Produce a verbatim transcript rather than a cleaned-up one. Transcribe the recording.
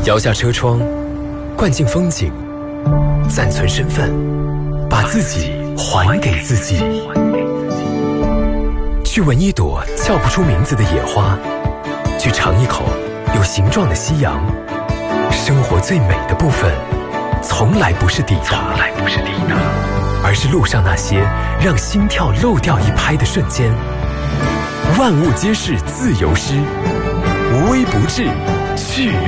摇下车窗，灌进风景，暂存身份，把自己还给自己。去闻一朵叫不出名字的野花，去尝一口有形状的夕阳。生活最美的部分，从来不是抵达，而是路上那些让心跳漏掉一拍的瞬间。万物皆是自由诗，无微不至，去